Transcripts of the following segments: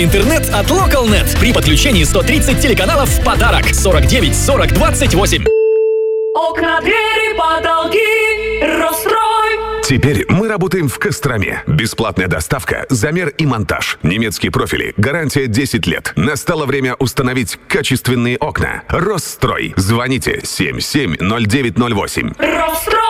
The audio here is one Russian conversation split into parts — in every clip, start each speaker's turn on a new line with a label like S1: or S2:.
S1: Интернет от LocalNet. При подключении 130 телеканалов в подарок. 49 40 28.
S2: Окна, двери, потолки, Росстрой.
S3: Теперь мы работаем в Костроме. Бесплатная доставка, замер и монтаж. Немецкие профили, гарантия 10 лет. Настало время установить качественные окна. Росстрой. Звоните 770908.
S2: Росстрой.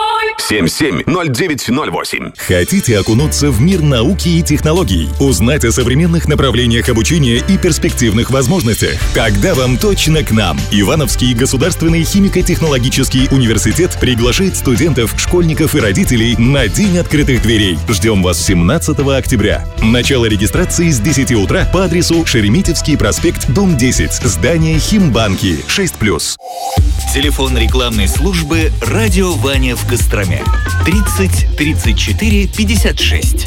S3: 770908.
S4: Хотите окунуться в мир науки и технологий? Узнать о современных направлениях обучения и перспективных возможностях? Тогда вам точно к нам. Ивановский государственный химико-технологический университет приглашает студентов, школьников и родителей на День открытых дверей. Ждем вас 17 октября. Начало регистрации с 10 утра по адресу Шереметьевский проспект, дом 10, здание Химбанки, 6+.
S5: Телефон рекламной службы «Радио Ваня» в Костроме. 30 34 56.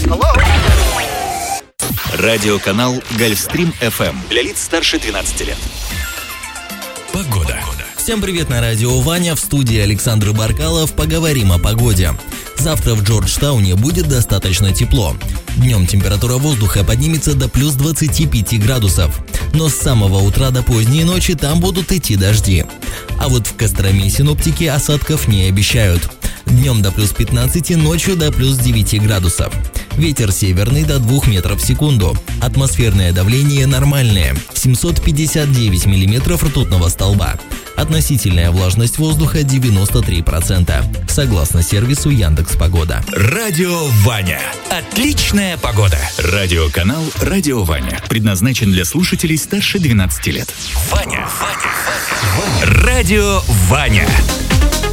S5: Радиоканал «Гольфстрим FM» для лиц старше 12 лет.
S6: Погода. Всем привет на радио Ваня, в студии Александр Баркалов. Поговорим о погоде. Завтра в Джорджтауне будет достаточно тепло. Днем температура воздуха поднимется до плюс 25 градусов. Но с самого утра до поздней ночи там будут идти дожди. А вот в Костроме синоптики осадков не обещают. Днем до плюс 15, ночью до плюс 9 градусов. Ветер северный до 2 метров в секунду. Атмосферное давление нормальное. 759 миллиметров ртутного столба. Относительная влажность воздуха 93%. Согласно сервису Яндекс.Погода.
S5: Радио Ваня. Отличная погода. Радиоканал «Радио Ваня» предназначен для слушателей старше 12 лет. Ваня. Радио Ваня.